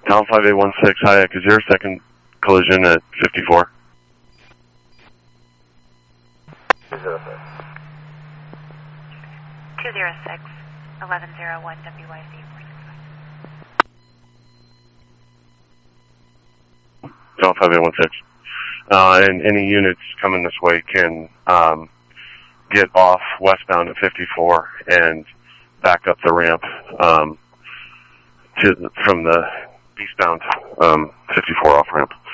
Town 5816, Hayek, is there a second collision at 54? 206, 1101 WYC 465. Town 5816. And any units coming this way can get off westbound at 54 and back up the ramp from the eastbound 54 off ramp.